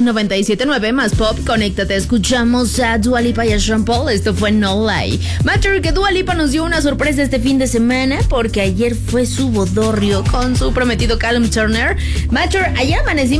97.9 más pop. Conéctate, escuchamos a Dua Lipa y a Sean Paul. Esto fue No Lie. Matter, que Dua Lipa nos dio una sorpresa este fin de semana porque ayer fue su bodorrio con su prometido Callum Turner. Matter, allá amanecimos